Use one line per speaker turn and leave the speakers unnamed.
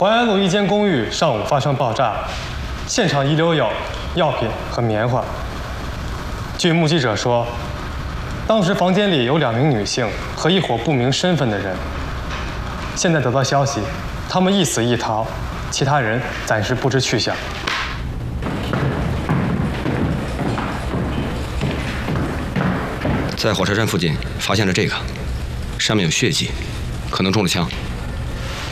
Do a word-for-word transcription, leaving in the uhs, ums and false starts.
淮安路一间公寓上午发生爆炸，现场遗留有药品和棉花。据目击者说，当时房间里有两名女性和一伙不明身份的人。现在得到消息，他们一死一逃，其他人暂时不知去向。
在火车站附近发现了这个，上面有血迹，可能中了枪。